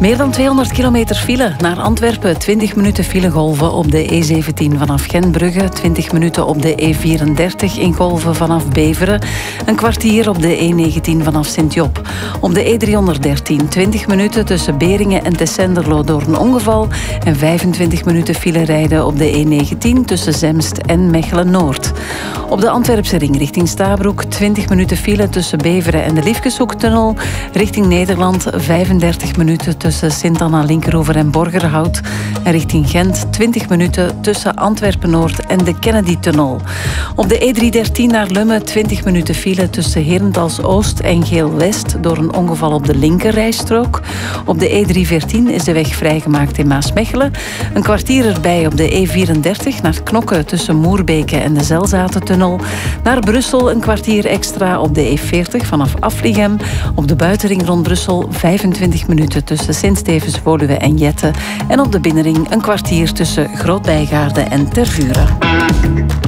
Meer dan 200 kilometer file naar Antwerpen. 20 minuten filegolven op de E17 vanaf Gentbrugge. 20 minuten op de E34 in golven vanaf Beveren. Een kwartier op de E19 vanaf Sint-Job. Op de E313 20 minuten tussen Beringen en Tessenderlo door een ongeval. En 25 minuten file rijden op de E19 tussen Zemst en Mechelen-Noord. Op de Antwerpse ring richting Stabroek 20 minuten file tussen Beveren en de Liefkeshoektunnel. Richting Nederland 35 minuten tussen Sint-Anna-Linkeroever en Borgerhout. En richting Gent 20 minuten tussen Antwerpen-Noord en de Kennedy-tunnel. Op de E313 naar Lummen 20 minuten file tussen Herentals-Oost en Geel-West door een ongeval op de linkerrijstrook. Op de E314 is de weg vrijgemaakt in Maasmechelen. Een kwartier erbij op de E34 naar Knokke tussen Moerbeke en de Zelzatentunnel. Naar Brussel een kwartier extra op de E40 vanaf Afligem. Op de buitenring rond Brussel 25 minuten tussen Sint-Stevens, Woluwe en Jette. En op de binnenring een kwartier tussen Groot-Bijgaarde en Tervuren.